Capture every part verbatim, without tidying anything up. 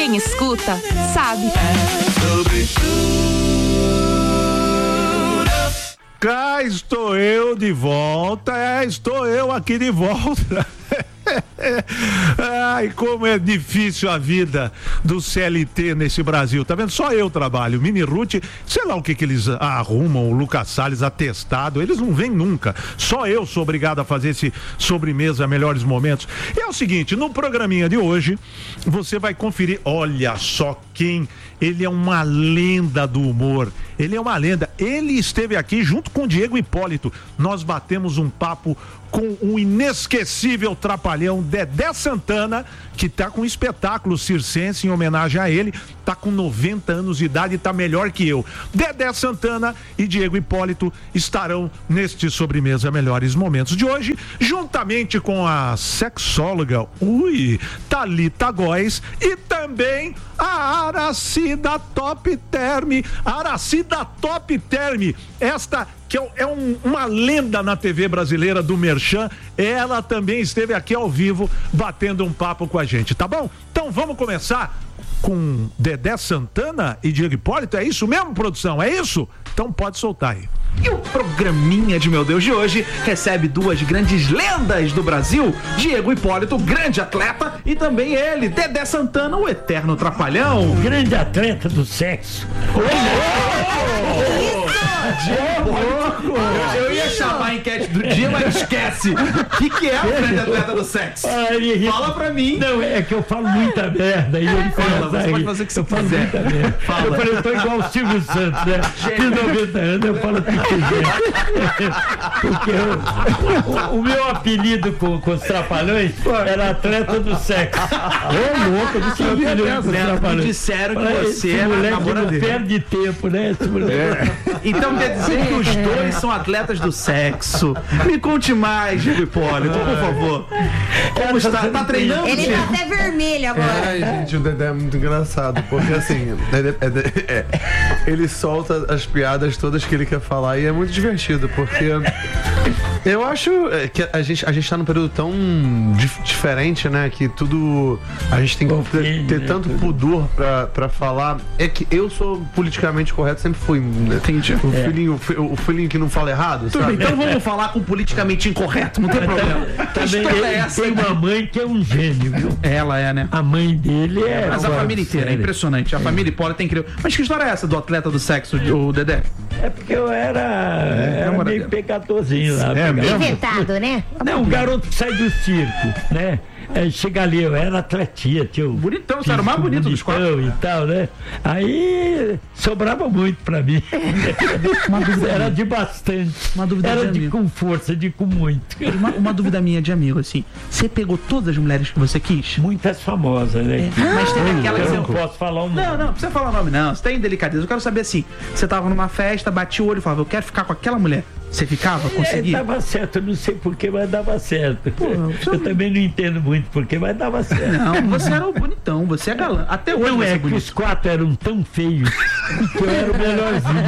Quem escuta, sabe. Cá estou eu de volta, é, estou eu aqui de volta. Ai, como é difícil a vida do C L T nesse Brasil, tá vendo? Só eu trabalho, Mini Ruth, sei lá o que que eles arrumam, o Lucas Salles atestado, eles não vêm nunca, só eu sou obrigado a fazer esse sobremesa Melhores Momentos. E é o seguinte, no programinha de hoje, você vai conferir, olha só quem, ele é uma lenda do humor, ele é uma lenda, ele esteve aqui junto com o Diego Hipólito, nós batemos um papo com o inesquecível trapalhão Dedé Santana, que tá com um espetáculo circense em homenagem a ele, tá com noventa anos de idade e tá melhor que eu. Dedé Santana e Diego Hipólito estarão neste Sobremesa Melhores Momentos de hoje, juntamente com a sexóloga, ui, Thalita Góes e também a Aracida Top Term, Aracida Top Term, esta que é um, uma lenda na T V brasileira do Merchan, ela também esteve aqui ao vivo batendo um papo com a gente, tá bom? Então vamos começar com Dedé Santana e Diego Hipólito, é isso mesmo, produção? É isso? Então pode soltar aí. E o programinha de Meu Deus de hoje recebe duas grandes lendas do Brasil, Diego Hipólito, grande atleta, e também ele, Dedé Santana, o eterno trapalhão. Grande atleta do sexo. Oh, oh, oh. Eu ia chamar a enquete do dia, mas esquece. O que, que é o grande atleta do sexo? Ai, fala pra mim. Não, é que eu falo muita merda. E ele fala, você pode fazer o que você eu falo quiser. Muita merda. Fala. Eu falei, eu tô igual o Silvio Santos, né? Tem noventa anos, eu falo o que quiser. Porque eu, o, o meu apelido com, com os trapalhões era atleta do sexo. Ô, louco, eu disse meu apelido com os trapalhões. Disseram que Olha, você era moleque não perde tempo, né? Esse moleque. É. Então quer dizer que os dois são atletas do sexo. Me conte mais, Diego Hipólito, por favor. Como está? Tá treinando? Ele tá até vermelho agora. Ai, gente, o Dedé é muito engraçado, porque assim, Dedé, é, é, ele solta as piadas todas que ele quer falar e é muito divertido, porque eu acho que a gente, a gente tá num período tão dif- diferente, né, que tudo, a gente tem que ter, ter tanto pudor pra, pra falar. É que eu sou politicamente correto, sempre fui, né? Entendi. O, é. filhinho, o filhinho que não fala errado, tudo sabe? bem, então vamos falar com politicamente incorreto, não tem problema. Também ele é essa, tem uma mãe que é um gênio, viu? Ela é, né? A mãe dele é... Mas a família inteira, é impressionante. A família Hipólito é incrível. Mas que história é essa do atleta do sexo, o Dedé? É porque eu era, é, era meio pecadorzinho lá. É mesmo? Inventado, né? Não, o garoto que sai do circo, né? É, chega ali, eu era atletinha, tio. Bonitão, você era o mais bonito dos quatro. E tal, né? Aí sobrava muito pra mim. Uma dúvida era de bastante. Uma dúvida era de, de com força, de com muito. Uma, uma dúvida minha de amigo, assim. Você pegou todas as mulheres que você quis? Muitas famosas, né? É. Mas tem aquela que eu você não posso falar o nome. Não, não, não precisa falar o nome, não. Você tem delicadeza. Eu quero saber assim. Você tava numa festa, bati o olho e falava, eu quero ficar com aquela mulher. Você ficava? Conseguia? É, dava certo, eu não sei porquê, mas dava certo. Pô, eu você... também não entendo muito porquê, mas dava certo. Não, você era o bonitão, você é galã. Até hoje não você é, é que bonito. os quatro eram tão feios que eu era o melhorzinho.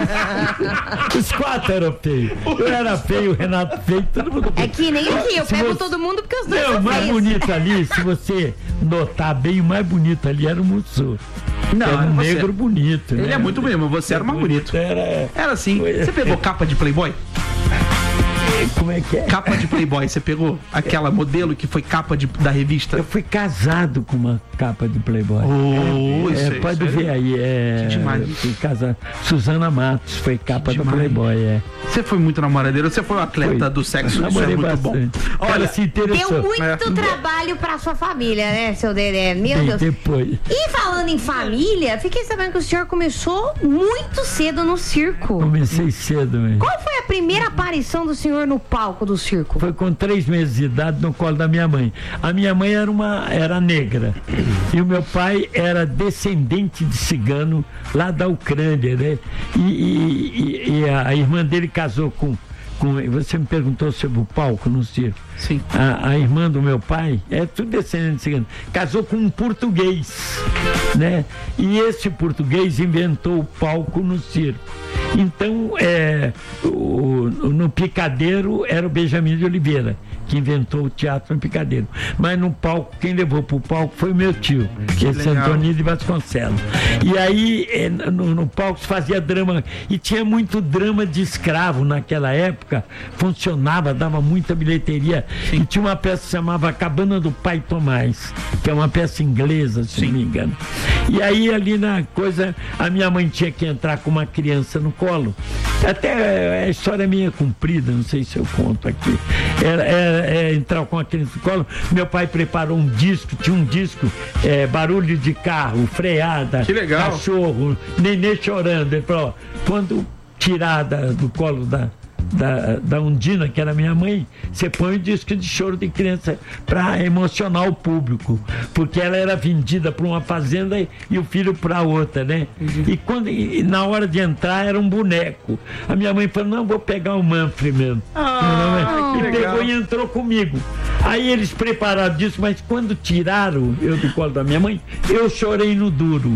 Os quatro eram feios. Eu era feio, o Renato feio, todo mundo feio. É que nem aqui, eu se pego você... todo mundo porque os dois não, são o mais feios. bonito ali, se você notar bem, o mais bonito ali era o Mussou. Não, era um você... negro bonito. Ele né? é muito bonito, mas você era o mais bonito. Era, era assim. Você pegou capa de Playboy? Como é que é? Capa de Playboy, você pegou aquela modelo que foi capa de, da revista? Eu fui casado com uma capa de Playboy. Oh, é, isso é, pode isso ver aí, é. Que demais. Eu fui casado. Suzana Matos foi capa do Playboy, é. Você foi muito namoradeiro, você foi um atleta foi. do sexo, isso é muito bastante. Bom. Olha, se interessou. Deu muito é. trabalho pra sua família, né, seu Dedé? Meu Bem, Deus. Depois. E falando em família, fiquei sabendo que o senhor começou muito cedo no circo. Comecei cedo, mesmo. Qual foi a primeira aparição do senhor no palco do circo? Foi com três meses de idade no colo da minha mãe. A minha mãe era uma era negra e o meu pai era descendente de cigano lá da Ucrânia, né? E, e, e a irmã dele casou com, com você me perguntou sobre o palco no circo. Sim. A, a irmã do meu pai é tudo descendente de cigano. Casou com um português, né? E esse português inventou o palco no circo. Então, é, o, no Picadeiro era o Benjamin de Oliveira, que inventou o teatro no Picadeiro. Mas no palco, quem levou pro palco foi o meu tio, que esse Antônio de Vasconcelos. E aí, no, no palco se fazia drama, e tinha muito drama de escravo naquela época, funcionava, dava muita bilheteria. Sim. E tinha uma peça que se chamava A Cabana do Pai Tomás, que é uma peça inglesa, se Sim. não me engano. E aí, ali na coisa, a minha mãe tinha que entrar com uma criança no colo. Até a história minha comprida, não sei se eu conto aqui. Era, era, era entrar com a criança no colo. Meu pai preparou um disco, tinha um disco, é, barulho de carro, freada, que legal. Cachorro, nenê chorando. Ele falou, quando tirar da, do colo da, da, da Undina, que era minha mãe, você põe o disco de choro de criança para emocionar o público, porque ela era vendida para uma fazenda e, e o filho para outra, né? Uhum. E, quando, e na hora de entrar era um boneco. A minha mãe falou, não, vou pegar o Manfred mesmo. Ah, e pegou legal. E entrou comigo. Aí eles prepararam disso, mas quando tiraram eu do colo da minha mãe, eu chorei no duro.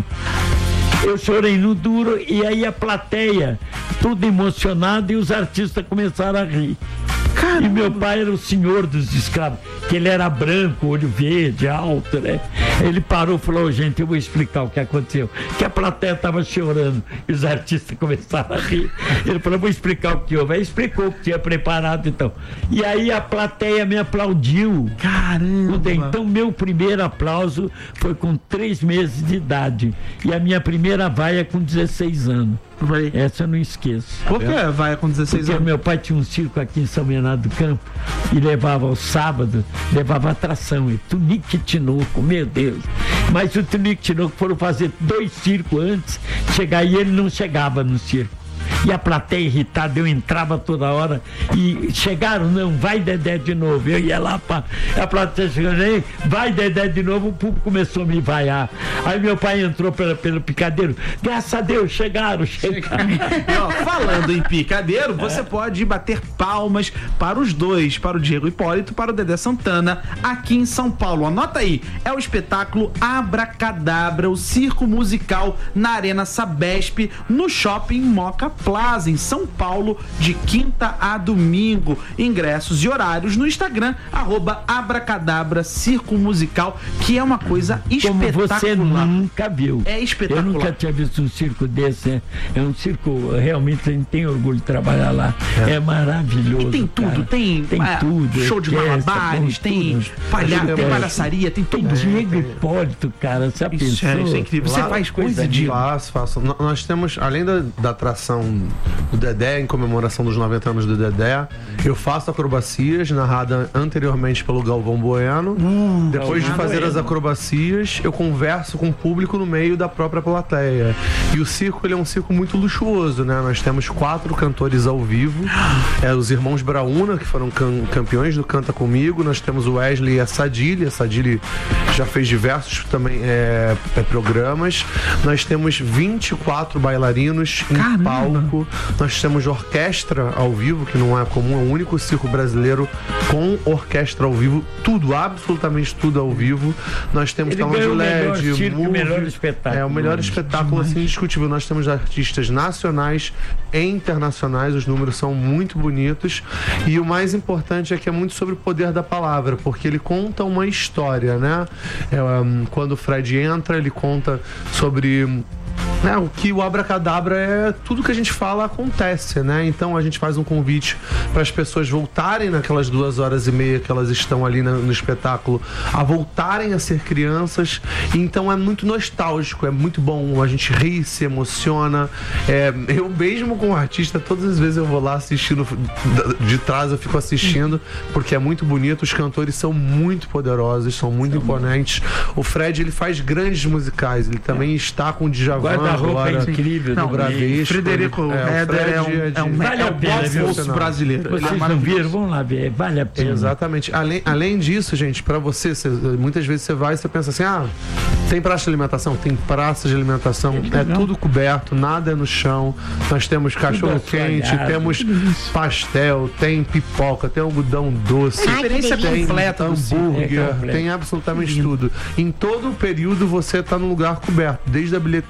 Eu chorei no duro e aí a plateia, tudo emocionado, e os artistas começaram a rir. Caramba. E meu pai era o senhor dos escravos, que ele era branco, olho verde, alto, né? Ele parou e falou, oh, gente, eu vou explicar o que aconteceu. Que a plateia estava chorando e os artistas começaram a rir. Ele falou, vou explicar o que houve. Aí explicou o que tinha preparado, então. E aí a plateia me aplaudiu. Caramba! Então meu primeiro aplauso foi com três meses de idade. E a minha primeira vaia com dezesseis anos. Vai. Essa eu não esqueço. Por que vai com dezesseis Porque anos? meu pai tinha um circo aqui em São Bernardo do Campo e levava ao sábado, levava atração, e Tunique e Tinoco, meu Deus. Mas o Tunique e Tinoco foram fazer dois circos antes, chegar e ele não chegava no circo. E a plateia irritada, eu entrava toda hora e chegaram, não, vai Dedé de novo. Eu ia lá, pra, a plateia chegando aí, vai Dedé de novo, o público começou a me vaiar. Aí meu pai entrou pela, pelo picadeiro, graças a Deus, chegaram, chegaram. E, ó, falando em picadeiro, você pode bater palmas para os dois, para o Diego Hipólito, para o Dedé Santana, aqui em São Paulo. Anota aí, é o espetáculo Abracadabra, o circo musical na Arena Sabesp, no Shopping Moca Plaza, em São Paulo, de quinta a domingo. Ingressos e horários no Instagram, arroba Abracadabra Circo Musical, que é uma coisa espetacular. Como você nunca viu. É espetacular. Eu nunca tinha visto um circo desse, né? É um circo, realmente a gente tem orgulho de trabalhar lá. É, é maravilhoso. E tem tudo, cara. tem, tem é, tudo. Show de malabares, tem, palha, tem palhaçaria, tem tudo. Tem Diego Hipólito, cara, você já isso, pensou? É, isso é incrível. Você lá, faz coisa de... Faço, faço. Nós temos, além da, da atração do Dedé, em comemoração dos noventa anos do Dedé, eu faço acrobacias, narrada anteriormente pelo Galvão Bueno. Hum, Depois Galvão de fazer Bueno. As acrobacias, eu converso com o público no meio da própria plateia. E o circo, ele é um circo muito luxuoso, né? Nós temos quatro cantores ao vivo, é, os irmãos Brauna, que foram cam- campeões do Canta Comigo. Nós temos o Wesley e a Sadili. A Sadili já fez diversos também é, é, programas. Nós temos vinte e quatro bailarinos em Caramba. palco. Nós temos orquestra ao vivo, que não é comum, é o único circo brasileiro com orquestra ao vivo, tudo, absolutamente tudo ao vivo. Nós temos talão de L E D, o melhor espetáculo. É o melhor espetáculo, assim, indiscutível. Nós temos artistas nacionais e internacionais, os números são muito bonitos, e o mais importante é que é muito sobre o poder da palavra, porque ele conta uma história, né? É, um, quando o Fred entra, ele conta sobre... É, o que o abracadabra é tudo que a gente fala acontece, né? Então a gente faz um convite para as pessoas voltarem naquelas duas horas e meia que elas estão ali na, no espetáculo, a voltarem a ser crianças. Então é muito nostálgico, é muito bom, a gente ri, se emociona. É, eu mesmo como artista, todas as vezes eu vou lá assistindo, de trás eu fico assistindo, porque é muito bonito, os cantores são muito poderosos, são muito imponentes. O Fred, ele faz grandes musicais, ele também está com o Djavan. Guarda-roupa é incrível. Não, Bradesco. Frederico Heder é um, é um, vale é a um pena, viu? bolso brasileiro. Vocês é não viram? Vão lá ver. Vale a pena. Exatamente. Além, além disso, gente, pra você, você, muitas vezes você vai e você pensa assim, ah, tem praça de alimentação? Tem praça de alimentação. É, é tudo coberto, nada é no chão. Nós temos cachorro quente, olhado, temos pastel, tem pipoca, tem algodão doce. A experiência completa, hambúrguer, é tem absolutamente tudo. Em todo o período você tá num lugar coberto, desde a bilhete, de antes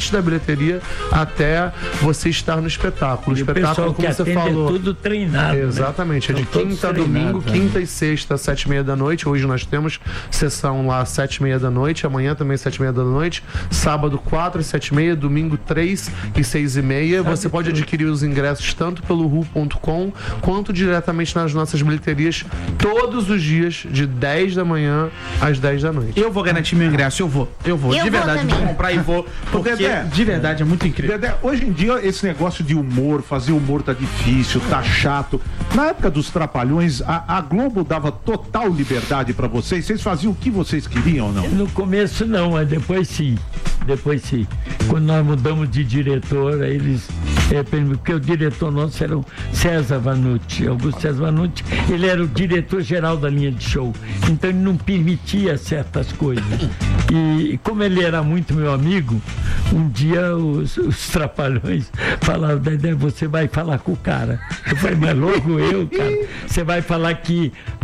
antes da bilheteria até você estar no espetáculo. O E o espetáculo, pessoal que como você atende falou. é tudo treinado. né? Exatamente, é de São todos quinta a domingo, treinados, quinta e sexta, sete e meia da noite. Hoje nós temos sessão lá às sete e meia da noite, amanhã também sete e meia da noite, sábado quatro e sete e meia, domingo três e seis e meia. Você pode adquirir os ingressos tanto pelo ru ponto com quanto diretamente nas nossas bilheterias todos os dias, de dez da manhã às dez da noite. Eu vou garantir meu ingresso, eu vou. Eu vou. Eu de vou verdade, também. vou comprar e vou. Porque Dedé, de verdade é muito incrível. Dedé, hoje em dia, esse negócio de humor, fazer humor tá difícil, tá chato. Na época dos Trapalhões, a, a Globo dava total liberdade pra vocês. Vocês faziam o que vocês queriam ou não? No começo não, mas depois sim. Depois sim. Quando nós mudamos de diretor, aí eles. É, porque o diretor nosso era o César Vanucci. Augusto César Vanucci, ele era o diretor-geral da linha de show. Então ele não permitia certas coisas. E como ele era muito meu amigo, um dia os, os Trapalhões falaram: Dedé, você vai falar com o cara. Eu falei, mas logo eu, cara. Você vai falar que